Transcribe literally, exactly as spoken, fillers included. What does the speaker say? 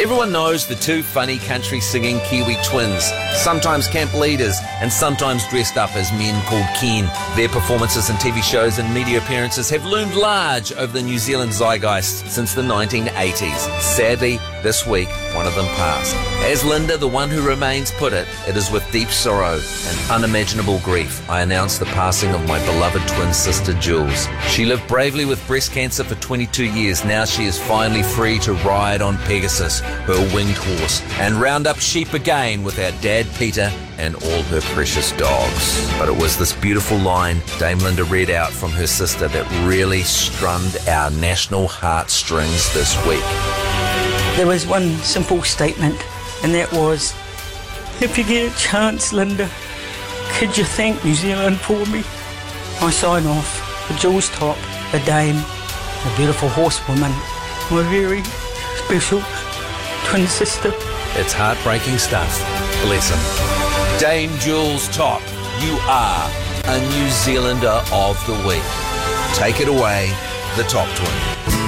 Everyone knows the two funny country singing Kiwi twins, sometimes camp leaders and sometimes dressed up as men called Ken. Their performances in T V shows and media appearances have loomed large over the New Zealand zeitgeist since the nineteen eighties. Sadly, this week, one of them passed. As Linda, the one who remains, put it, it is with deep sorrow and unimaginable grief I announce the passing of my beloved twin sister Jules. She lived bravely with breast cancer for twenty-two years. Now she is finally free to ride on Pegasus, her winged horse, and round up sheep again with our dad Peter and all her precious dogs. But it was this beautiful line Dame Linda read out from her sister that really strummed our national heartstrings this week. There was one simple statement, and that was, if you get a chance, Linda, could you thank New Zealand for me? I sign off for Jules Top, the Dame, a beautiful horsewoman, my very special twin sister. It's heartbreaking stuff. Bless him. Dame Jules Top, you are a New Zealander of the week. Take it away, the Top Twin.